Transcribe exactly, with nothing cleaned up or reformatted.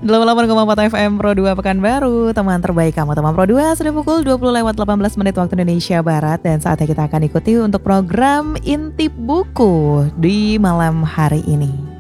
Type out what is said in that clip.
delapan puluh delapan koma empat F M Pro dua Pekanbaru, teman terbaik kamu, teman Pro dua. Sudah pukul dua puluh lewat delapan belas menit waktu Indonesia Barat. Dan saatnya kita akan ikuti untuk program Intip Buku di malam hari ini.